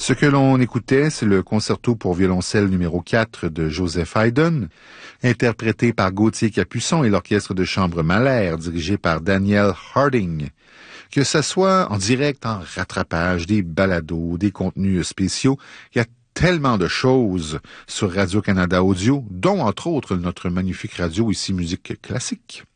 Ce que l'on écoutait, c'est le concerto pour violoncelle numéro 4 de Joseph Haydn, interprété par Gauthier Capuçon et l'orchestre de chambre Mahler, dirigé par Daniel Harding. Que ça soit en direct, en rattrapage, des balados, des contenus spéciaux, il y a tellement de choses sur Radio-Canada Audio, dont entre autres notre magnifique radio ici Musique Classique.